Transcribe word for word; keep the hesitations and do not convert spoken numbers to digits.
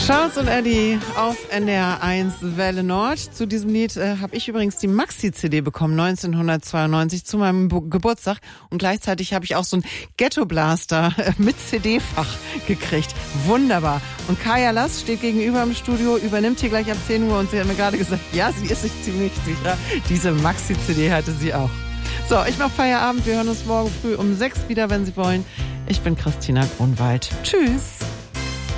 Charles und Eddie auf N D R eins Welle Nord. Zu diesem Lied äh, habe ich übrigens die Maxi-C D bekommen, neunzehnhundertzweiundneunzig, zu meinem Bo- Geburtstag. Und gleichzeitig habe ich auch so ein Ghetto-Blaster äh, mit C D-Fach gekriegt. Wunderbar. Und Kaya Lass steht gegenüber im Studio, übernimmt hier gleich ab zehn Uhr. Und sie hat mir gerade gesagt, ja, sie ist sich ziemlich sicher, diese Maxi-C D hatte sie auch. So, ich mache Feierabend. Wir hören uns morgen früh um sechs wieder, wenn Sie wollen. Ich bin Christina Grunwald. Tschüss.